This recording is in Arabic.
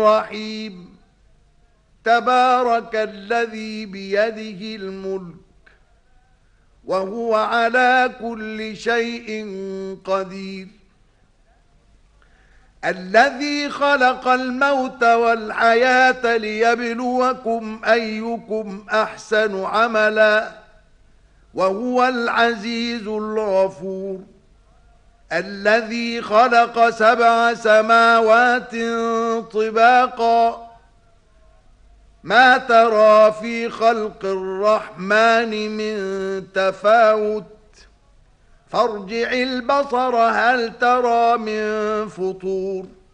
الرحيم تبارك الذي بيده الملك وهو على كل شيء قدير الذي خلق الموت والحياة ليبلوكم أيكم أحسن عملا وهو العزيز الغفور الذي خلق 7 سماوات طباقا ما ترى في خلق الرحمن من تفاوت فارجع البصر هل ترى من فطور